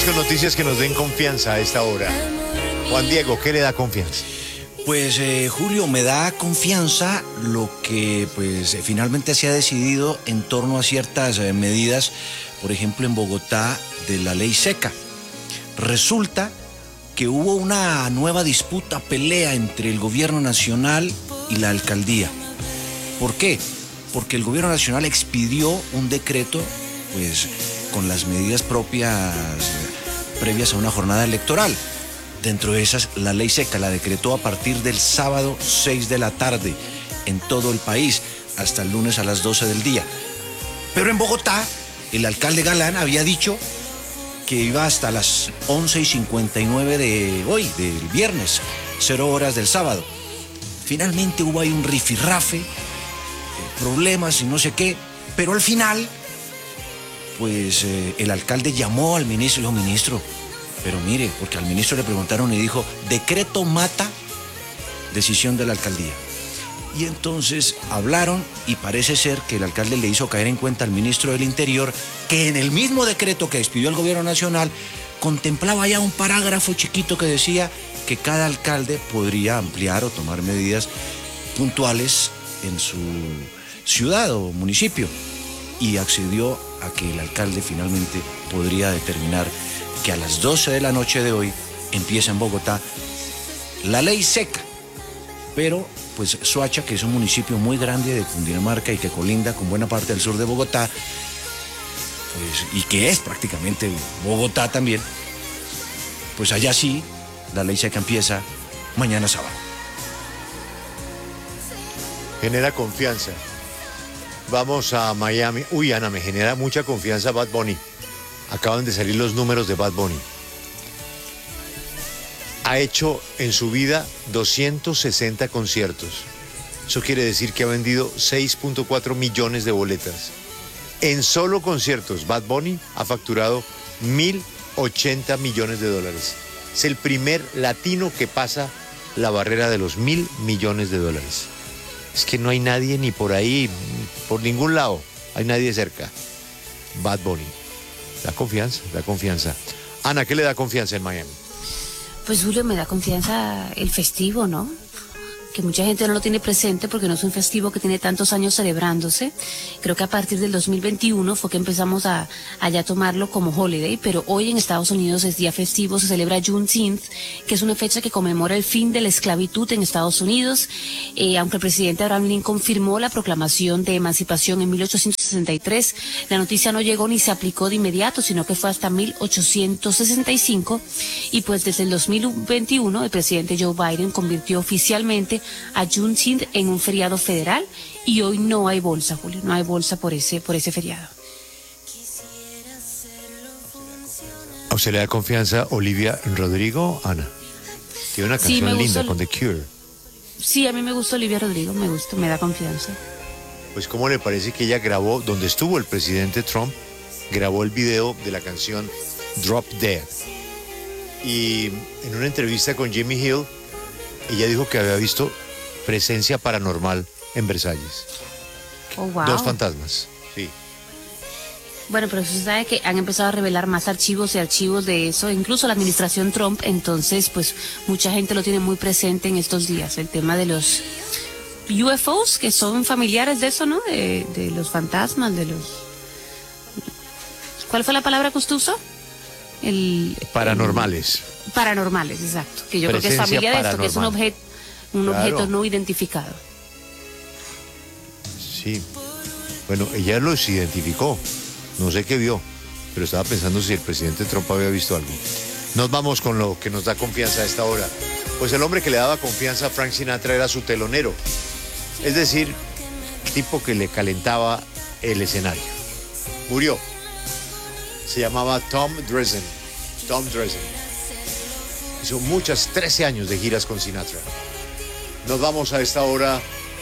con noticias que nos den confianza a esta hora. Juan Diego, ¿qué le da confianza? Pues Julio, me da confianza lo que pues finalmente se ha decidido en torno a ciertas medidas, por ejemplo en Bogotá, de la ley seca. Resulta que hubo una nueva disputa, pelea entre el gobierno nacional y la alcaldía. ¿Por qué? Porque el gobierno nacional expidió un decreto pues con las medidas propias previas a una jornada electoral. Dentro de esas, la ley seca la decretó a partir del sábado 6 de la tarde en todo el país, hasta el lunes a las 12 del día. Pero en Bogotá, el alcalde Galán había dicho que iba hasta las 11:59 de hoy, del viernes, 0 horas del sábado. Finalmente hubo ahí un rifirrafe, problemas y no sé qué, pero al final, pues el alcalde llamó al ministro y dijo: ministro, pero mire, porque al ministro le preguntaron y dijo: decreto mata, decisión de la alcaldía. Y entonces hablaron y parece ser que el alcalde le hizo caer en cuenta al ministro del Interior que en el mismo decreto que expidió el gobierno nacional contemplaba ya un parágrafo chiquito que decía que cada alcalde podría ampliar o tomar medidas puntuales en su ciudad o municipio. Y accedió a que el alcalde finalmente podría determinar que a las 12 de la noche de hoy empieza en Bogotá la ley seca. Pero pues Soacha, que es un municipio muy grande de Cundinamarca y que colinda con buena parte del sur de Bogotá, pues, y que es prácticamente Bogotá también, pues allá sí, la ley seca empieza mañana sábado. Genera confianza. Vamos a Miami. Uy, Ana, me genera mucha confianza Bad Bunny. Acaban de salir los números de Bad Bunny. Ha hecho en su vida 260 conciertos. Eso quiere decir que ha vendido 6.4 millones de boletas. En solo conciertos, Bad Bunny ha facturado 1.080 millones de dólares. Es el primer latino que pasa la barrera de los 1.000 millones de dólares. Es que no hay nadie ni por ahí, por ningún lado, hay nadie cerca. Bad Bunny. Da confianza, da confianza. Ana, ¿qué le da confianza en Miami? Pues Julio, me da confianza el festivo, ¿no? Que mucha gente no lo tiene presente porque no es un festivo que tiene tantos años celebrándose. Creo que a partir del 2021 fue que empezamos a ya tomarlo como holiday, pero hoy en Estados Unidos es día festivo, se celebra Juneteenth, que es una fecha que conmemora el fin de la esclavitud en Estados Unidos. Aunque el presidente Abraham Lincoln firmó la proclamación de emancipación en 1863, la noticia no llegó ni se aplicó de inmediato, sino que fue hasta 1865, y pues desde el 2021 el presidente Joe Biden convirtió oficialmente a Juneteenth en un feriado federal y hoy no hay bolsa, Julio, no hay bolsa por ese feriado. ¿A usted le da confianza Olivia Rodrigo, Ana? Tiene una canción linda con The Cure. Sí, a mí me gusta Olivia Rodrigo, me gusta, me da confianza. Pues ¿cómo le parece que ella grabó, donde estuvo el presidente Trump, grabó el video de la canción Drop Dead? Y en una entrevista con Jimmy Hill, ella dijo que había visto presencia paranormal en Versalles. Oh, wow. 2 fantasmas, sí. Bueno, pero usted sabe que han empezado a revelar más archivos y archivos de eso, incluso la administración Trump, entonces pues mucha gente lo tiene muy presente en estos días, el tema de los UFOs, que son familiares de eso, ¿no? De los fantasmas, de los... ¿Cuál fue la palabra que usted usó? Paranormales. Paranormales, exacto. Que yo creo que es familia de esto, que es un objeto no identificado. Sí. Bueno, ella los identificó. No sé qué vio, pero estaba pensando si el presidente Trump había visto algo. Nos vamos con lo que nos da confianza a esta hora. Pues el hombre que le daba confianza a Frank Sinatra era su telonero. Es decir, el tipo que le calentaba el escenario. Murió. Se llamaba Tom Dreesen. Tom Dreesen. Hizo 13 años de giras con Sinatra. Nos vamos a esta hora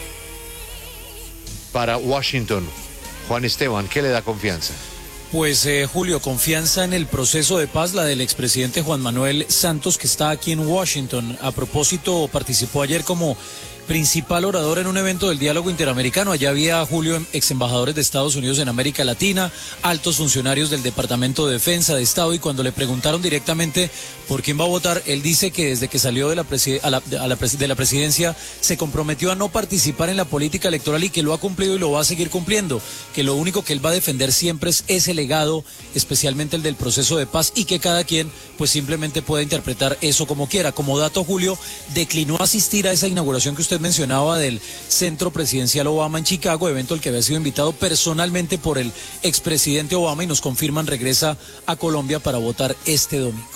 para Washington. Juan Esteban, ¿qué le da confianza? Pues Julio, confianza en el proceso de paz, la del expresidente Juan Manuel Santos, que está aquí en Washington. A propósito, participó ayer como principal orador en un evento del diálogo interamericano. Allá había, Julio, ex embajadores de Estados Unidos en América Latina, altos funcionarios del Departamento de Defensa de Estado, y cuando le preguntaron directamente por quién va a votar, él dice que desde que salió de la presidencia se comprometió a no participar en la política electoral y que lo ha cumplido y lo va a seguir cumpliendo, que lo único que él va a defender siempre es ese legado, especialmente el del proceso de paz, y que cada quien pues simplemente puede interpretar eso como quiera. Como dato, Julio, declinó asistir a esa inauguración que usted mencionaba del Centro Presidencial Obama en Chicago, evento al que había sido invitado personalmente por el expresidente Obama, y nos confirman regresa a Colombia para votar este domingo.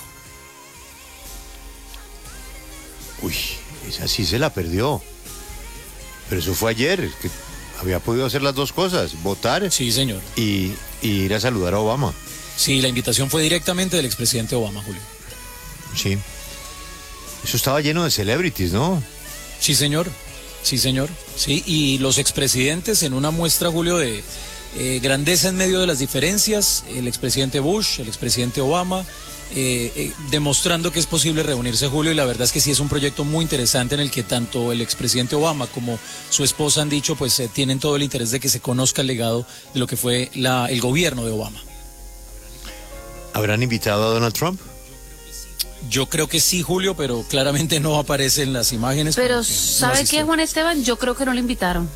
Uy, esa sí se la perdió. Pero eso fue ayer, que había podido hacer las dos cosas, votar, sí, señor, y ir a saludar a Obama. Sí, la invitación fue directamente del expresidente Obama, Julio. Sí. Eso estaba lleno de celebrities, ¿no? Sí, señor. Sí, señor. Sí, y los expresidentes en una muestra, Julio, de grandeza en medio de las diferencias, el expresidente Bush, el expresidente Obama, demostrando que es posible reunirse, Julio, y la verdad es que sí es un proyecto muy interesante en el que tanto el expresidente Obama como su esposa han dicho, pues tienen todo el interés de que se conozca el legado de lo que fue el gobierno de Obama. ¿Habrán invitado a Donald Trump? Yo creo que sí, Julio, pero claramente no aparece en las imágenes. Pero ¿sabe qué, Juan Esteban? Yo creo que no lo invitaron.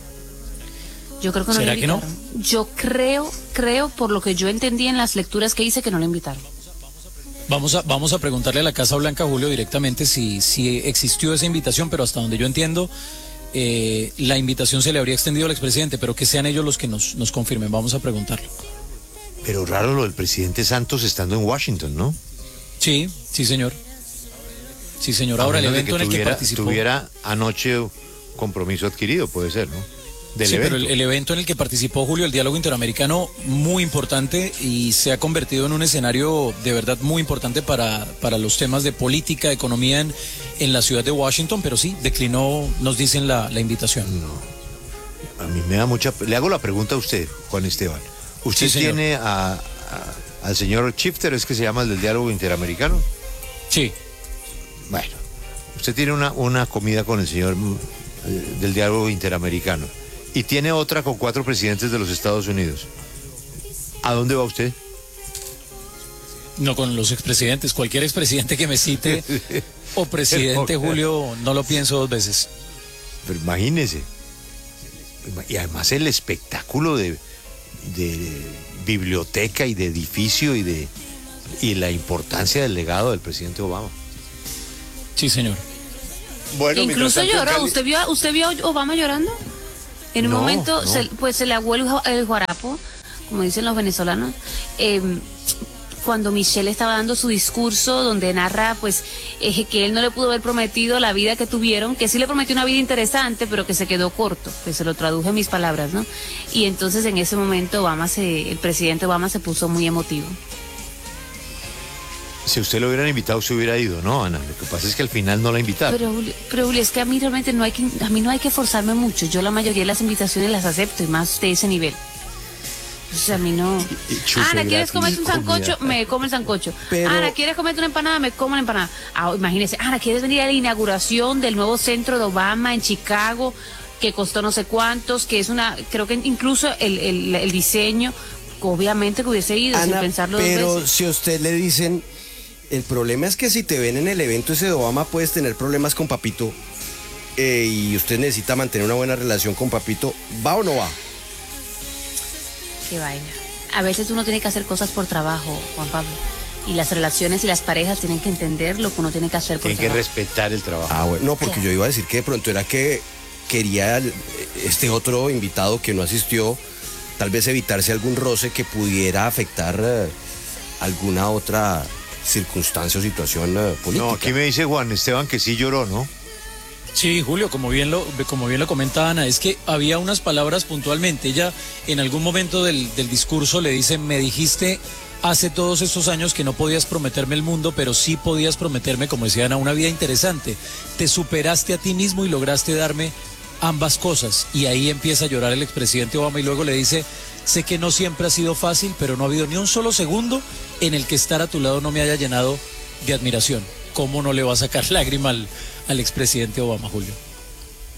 Yo creo que no lo invitaron. ¿Será que no? Yo creo, por lo que yo entendí en las lecturas que hice, que no lo invitaron. Vamos a preguntarle a la Casa Blanca, Julio, directamente si existió esa invitación, pero hasta donde yo entiendo, la invitación se le habría extendido al expresidente, pero que sean ellos los que nos confirmen. Vamos a preguntarle. Pero raro lo del presidente Santos estando en Washington, ¿no? Sí, sí, señor. Sí, señor. Ahora, el evento en el que participó... Tuviera anoche compromiso adquirido, puede ser, ¿no? Sí, pero el evento en el que participó, Julio, el diálogo interamericano, muy importante, y se ha convertido en un escenario de verdad muy importante para los temas de política, economía en la ciudad de Washington, pero sí, declinó, nos dicen la invitación. No, a mí me da mucha... Le hago la pregunta a usted, Juan Esteban. ¿Usted sí, tiene al señor Shifter, es que se llama el del diálogo interamericano? Sí. Bueno, usted tiene una comida con el señor del diálogo interamericano y tiene otra con 4 presidentes de los Estados Unidos. ¿A dónde va usted? No, con los expresidentes. Cualquier expresidente que me cite o presidente, Julio, no lo pienso 2 veces. Pero imagínese. Y además el espectáculo de biblioteca y de edificio y la importancia del legado del presidente Obama. Sí, señor. Bueno, incluso lloró. ¿Usted vio a Obama llorando? En un momento no. Se le aguó el guarapo, como dicen los venezolanos, cuando Michelle estaba dando su discurso donde narra pues que él no le pudo haber prometido la vida que tuvieron, que sí le prometió una vida interesante, pero que se quedó corto, que se lo traduje en mis palabras, ¿no? Y entonces en ese momento el presidente Obama se puso muy emotivo. Si usted lo hubieran invitado, se hubiera ido, ¿no, Ana? Lo que pasa es que al final no la invitaron. Pero Julio, es que a mí realmente no hay que forzarme mucho. Yo la mayoría de las invitaciones las acepto, y más de ese nivel. O sea, a mí no... Ana, ¿quieres comer un sancocho? Me como el sancocho. Pero... Ana, ¿quieres comer una empanada? Me como la empanada. Imagínese, Ana, ¿quieres venir a la inauguración del nuevo centro de Obama en Chicago, que costó no sé cuántos, que es creo que incluso el diseño, obviamente que hubiese ido, Ana, sin pensarlo 2 veces. Pero si a usted le dicen... El problema es que si te ven en el evento ese de Obama, puedes tener problemas con Papito, y usted necesita mantener una buena relación con Papito. ¿Va o no va? Qué vaina. A veces uno tiene que hacer cosas por trabajo, Juan Pablo. Y las relaciones y las parejas tienen que entender lo que uno tiene que hacer por trabajo. Tienen que respetar el trabajo. Bueno, no, porque claro. Yo iba a decir que de pronto era que quería este otro invitado que no asistió, tal vez evitarse algún roce que pudiera afectar alguna otra circunstancia o situación política. No, aquí me dice Juan Esteban que sí lloró, ¿no? Sí, Julio, como bien lo comenta Ana, es que había unas palabras puntualmente. Ella en algún momento del discurso le dice: me dijiste hace todos estos años que no podías prometerme el mundo, pero sí podías prometerme, como decía Ana, una vida interesante. Te superaste a ti mismo y lograste darme ambas cosas. Y ahí empieza a llorar el expresidente Obama y luego le dice: sé que no siempre ha sido fácil, pero no ha habido ni un solo segundo en el que estar a tu lado no me haya llenado de admiración. ¿Cómo no le va a sacar lágrima al expresidente Obama, Julio?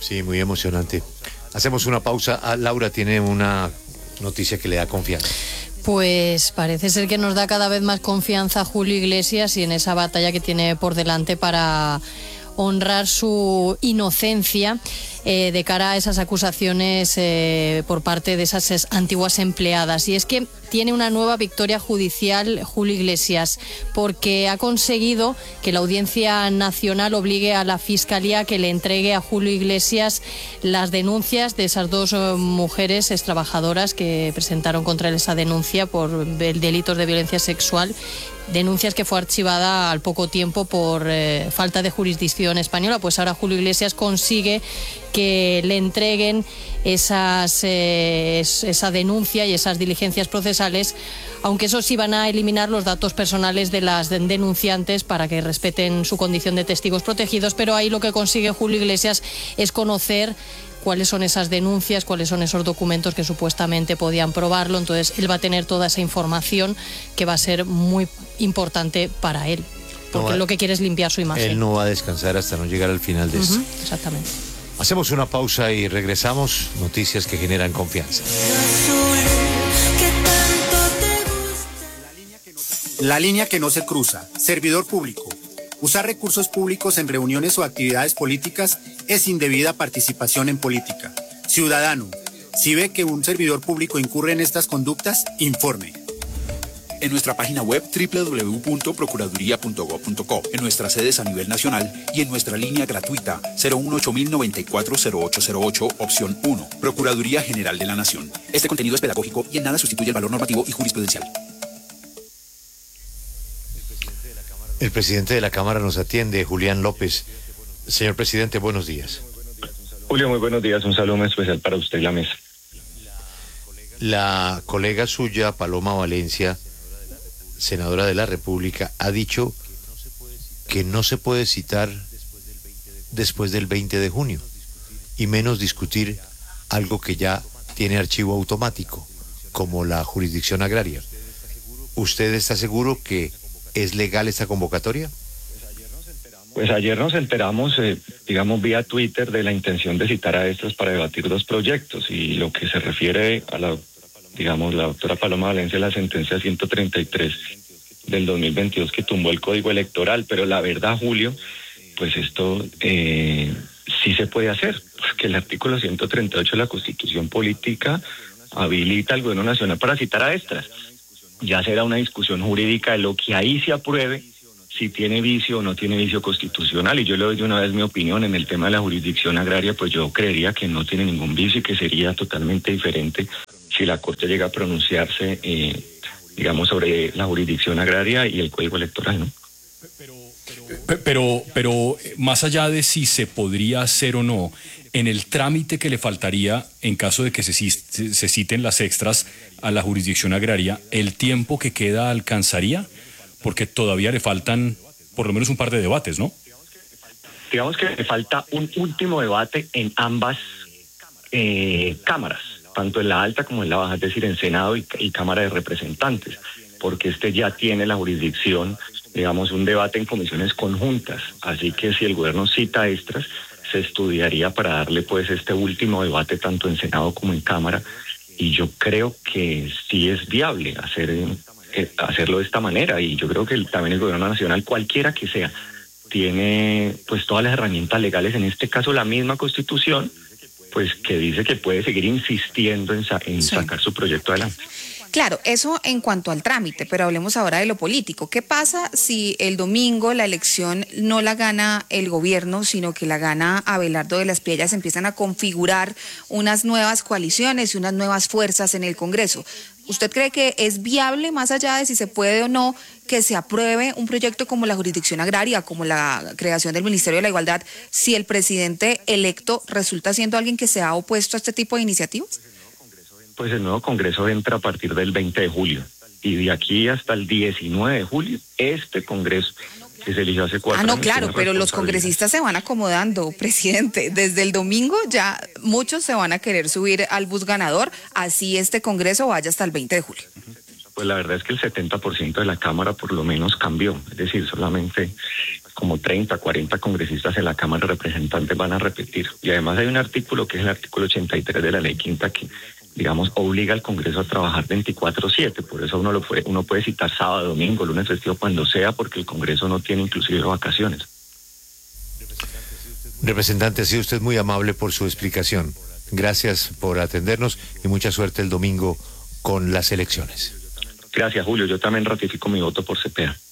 Sí, muy emocionante. Hacemos una pausa. Laura tiene una noticia que le da confianza. Pues parece ser que nos da cada vez más confianza Julio Iglesias y en esa batalla que tiene por delante para honrar su inocencia de cara a esas acusaciones por parte de esas antiguas empleadas. Y es que tiene una nueva victoria judicial Julio Iglesias, porque ha conseguido que la Audiencia Nacional obligue a la Fiscalía a que le entregue a Julio Iglesias las denuncias de esas dos mujeres extrabajadoras que presentaron contra él esa denuncia por delitos de violencia sexual. Denuncias que fue archivada al poco tiempo por falta de jurisdicción española. Pues ahora Julio Iglesias consigue que le entreguen esa denuncia y esas diligencias procesales, aunque eso sí van a eliminar los datos personales de las denunciantes para que respeten su condición de testigos protegidos, pero ahí lo que consigue Julio Iglesias es conocer cuáles son esas denuncias, cuáles son esos documentos que supuestamente podían probarlo. Entonces él va a tener toda esa información que va a ser muy importante para él, porque él lo que quiere es limpiar su imagen. Él no va a descansar hasta no llegar al final de esto. Exactamente. Hacemos una pausa y regresamos. Noticias que generan confianza. La línea que no se cruza. Servidor público. Usar recursos públicos en reuniones o actividades políticas es indebida participación en política. Ciudadano, si ve que un servidor público incurre en estas conductas, informe. En nuestra página web www.procuraduría.gov.co, en nuestras sedes a nivel nacional y en nuestra línea gratuita 018-094-0808, opción 1, Procuraduría General de la Nación. Este contenido es pedagógico y en nada sustituye el valor normativo y jurisprudencial. El presidente de la Cámara nos atiende, Julián López. Señor presidente, buenos días. Julio, muy buenos días. Un saludo muy especial para usted y la mesa. La colega suya, Paloma Valencia, senadora de la República, ha dicho que no se puede citar después del 20 de junio y menos discutir algo que ya tiene archivo automático, como la jurisdicción agraria. ¿Usted está seguro que es legal esta convocatoria? Pues ayer nos enteramos, digamos, vía Twitter de la intención de citar a estos para debatir dos proyectos, y lo que se refiere a la doctora Paloma Valencia, la sentencia 133 del 2022 que tumbó el Código Electoral, pero la verdad, Julio, pues esto sí se puede hacer, porque el artículo 138 de la Constitución Política habilita al Gobierno Nacional para citar a estas. Ya será una discusión jurídica de lo que ahí se apruebe, si tiene vicio o no tiene vicio constitucional, y yo le doy de una vez mi opinión en el tema de la jurisdicción agraria. Pues yo creería que no tiene ningún vicio y que sería totalmente diferente si la Corte llega a pronunciarse, digamos, sobre la jurisdicción agraria y el Código Electoral, ¿no? Pero más allá de si se podría hacer o no, en el trámite que le faltaría en caso de que se citen las extras a la jurisdicción agraria, ¿el tiempo que queda alcanzaría? Porque todavía le faltan por lo menos un par de debates, ¿no? Digamos que le falta un último debate en ambas cámaras, tanto en la alta como en la baja, es decir, en Senado y Cámara de Representantes, porque este ya tiene la jurisdicción, digamos, un debate en comisiones conjuntas. Así que si el gobierno cita extras, se estudiaría para darle pues este último debate tanto en Senado como en Cámara, y yo creo que sí es viable hacerlo de esta manera, y yo creo que también el Gobierno Nacional, cualquiera que sea, tiene pues todas las herramientas legales, en este caso la misma Constitución, pues que dice que puede seguir insistiendo en sacar su proyecto adelante. Claro, eso en cuanto al trámite, pero hablemos ahora de lo político. ¿Qué pasa si el domingo la elección no la gana el gobierno, sino que la gana Abelardo de las Piedras? Empiezan a configurar unas nuevas coaliciones y unas nuevas fuerzas en el Congreso. ¿Usted cree que es viable, más allá de si se puede o no, que se apruebe un proyecto como la jurisdicción agraria, como la creación del Ministerio de la Igualdad, si el presidente electo resulta siendo alguien que se ha opuesto a este tipo de iniciativas? Pues el nuevo Congreso entra a partir del 20 de julio y de aquí hasta el 19 de julio, este Congreso que se eligió hace 4 años. No, claro, pero los congresistas se van acomodando, presidente. Desde el domingo ya muchos se van a querer subir al bus ganador, así este Congreso vaya hasta el 20 de julio. Pues la verdad es que el 70% de la Cámara por lo menos cambió, es decir, solamente como 30, 40 congresistas en la Cámara de Representantes van a repetir. Y además hay un artículo que es el artículo 83 de la Ley Quinta que, digamos, obliga al Congreso a trabajar 24/7. Por eso uno puede citar sábado, domingo, lunes festivo, cuando sea, porque el Congreso no tiene inclusive vacaciones. Representante, ha sido usted muy amable por su explicación. Gracias por atendernos y mucha suerte el domingo con las elecciones. Gracias, Julio. Yo también ratifico mi voto por CPA.